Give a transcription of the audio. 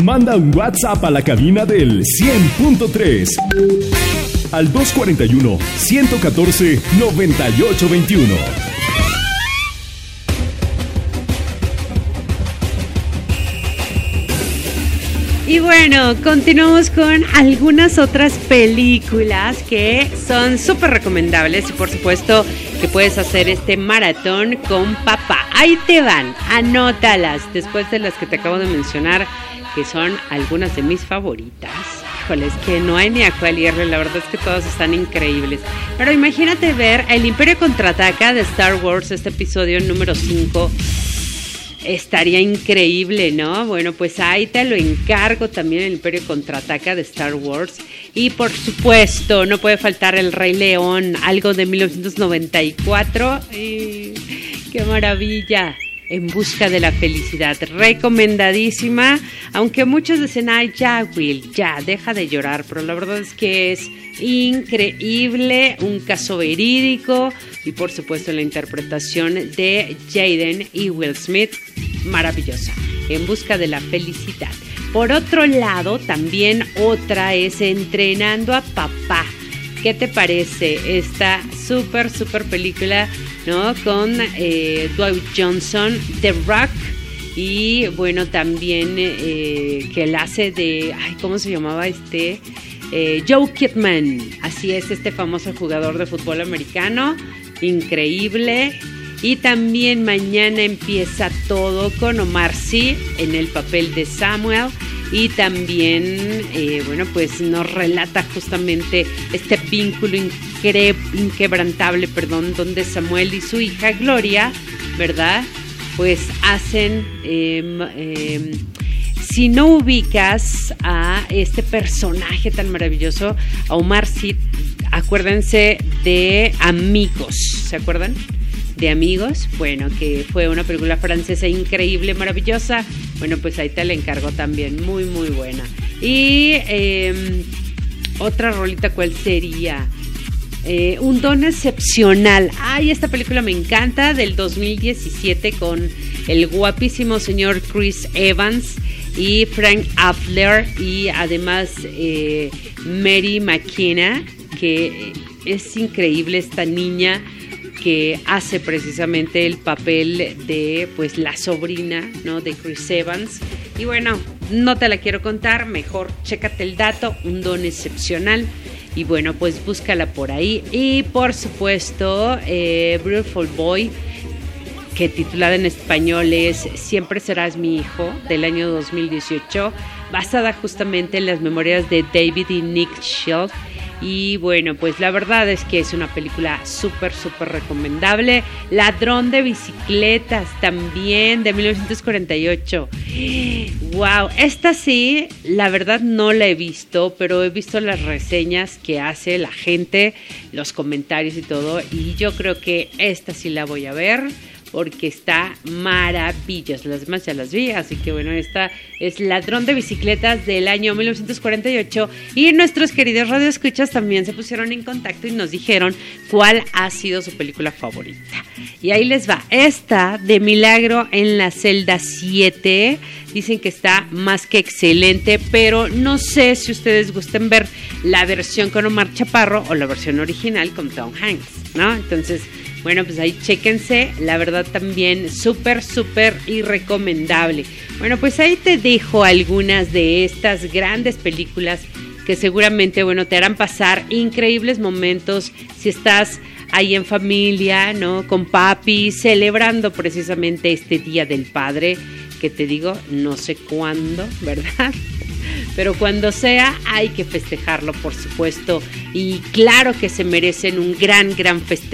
Manda un WhatsApp a la cabina del 100.3 al 241-114-9821. Y bueno, continuamos con algunas otras películas que son súper recomendables y por supuesto que puedes hacer este maratón con papá. Ahí te van, anótalas después de las que te acabo de mencionar, que son algunas de mis favoritas. Híjole, es que no hay ni a cuál irle, la verdad es que todas están increíbles. Pero imagínate ver El Imperio Contraataca de Star Wars, este episodio número 5. Estaría increíble, ¿no? Bueno, pues ahí te lo encargo también, El Imperio Contraataca de Star Wars. Y por supuesto, no puede faltar El Rey León, algo de 1994. ¡Qué maravilla! En busca de la felicidad, recomendadísima, aunque muchos dicen, ay, ya Will, ya, deja de llorar, pero la verdad es que es increíble, un caso verídico y por supuesto la interpretación de Jaden y Will Smith, maravillosa, En busca de la felicidad. Por otro lado, también otra es Entrenando a Papá. ¿Qué te parece esta súper película, ¿no? Con Dwayne Johnson, The Rock, y bueno, también que él hace de, ay, ¿cómo se llamaba Joe Kidman? Así es, este famoso jugador de fútbol americano, increíble. Y también Mañana empieza todo con Omar Sy en el papel de Samuel. Y también, bueno, pues nos relata justamente este vínculo inquebrantable, donde Samuel y su hija Gloria, ¿verdad? Pues hacen, si no ubicas a este personaje tan maravilloso, a Omar Sy, acuérdense de Amigos, ¿se acuerdan? De Amigos, bueno, que fue una película francesa increíble, maravillosa. Bueno, pues ahí te la encargo también, muy buena. Y otra rolita, ¿cuál sería? Un don excepcional. Ay, esta película me encanta, del 2017, con el guapísimo señor Chris Evans y Frank Affleck, y además Mary McKenna, que es increíble esta niña que hace precisamente el papel de, pues, la sobrina, ¿no?, de Chris Evans. Y bueno, no te la quiero contar, mejor chécate el dato, un don excepcional. Y bueno, pues búscala por ahí. Y por supuesto, Beautiful Boy, que titulada en español es Siempre serás mi hijo, del año 2018, basada justamente en las memorias de David y Nick Shield. Y bueno, pues la verdad es que es una película súper recomendable. Ladrón de bicicletas, también, de 1948. Wow, esta sí, la verdad no la he visto, pero he visto las reseñas que hace la gente, los comentarios y todo, y yo creo que esta sí la voy a ver, porque está maravillosa. Las demás ya las vi, así que bueno, esta es Ladrón de bicicletas del año 1948. Y nuestros queridos radioescuchas también se pusieron en contacto y nos dijeron cuál ha sido su película favorita. Y ahí les va, esta de Milagro en la celda 7. Dicen que está más que excelente, pero no sé si ustedes gusten ver la versión con Omar Chaparro o la versión original con Tom Hanks, ¿no? Entonces, bueno, pues ahí chéquense, la verdad también súper y recomendable. Bueno, pues ahí te dejo algunas de estas grandes películas que seguramente, bueno, te harán pasar increíbles momentos si estás ahí en familia, ¿no?, con papi, celebrando precisamente este Día del Padre, que te digo, no sé cuándo, ¿verdad? Pero cuando sea, hay que festejarlo, por supuesto. Y claro que se merecen un gran festejo.